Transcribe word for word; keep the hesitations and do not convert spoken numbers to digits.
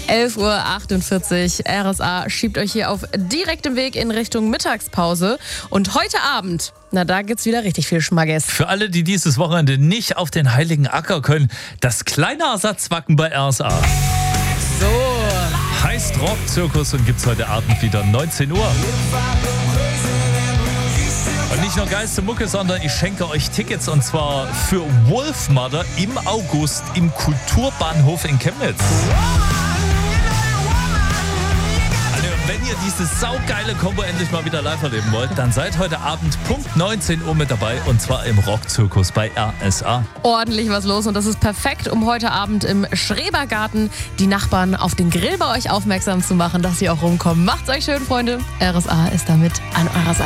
elf Uhr achtundvierzig. R S A schiebt euch hier auf direktem Weg in Richtung Mittagspause. Und heute Abend, na da gibt's wieder richtig viel Schmackes. Für alle, die dieses Wochenende nicht auf den Heiligen Acker können, das kleine Ersatzwacken bei R S A. So. Heißt Rockzirkus und gibt's heute Abend wieder neunzehn Uhr. Und nicht nur geilste Mucke, sondern ich schenke euch Tickets und zwar für Wolfmother im August im Kulturbahnhof in Chemnitz. Also wenn ihr diese saugeile Kombo endlich mal wieder live erleben wollt, dann seid heute Abend Punkt neunzehn Uhr mit dabei und zwar im Rockzirkus bei R S A. Ordentlich was los und das ist perfekt, um heute Abend im Schrebergarten die Nachbarn auf den Grill bei euch aufmerksam zu machen, dass sie auch rumkommen. Macht's euch schön, Freunde. R S A ist damit an eurer Seite.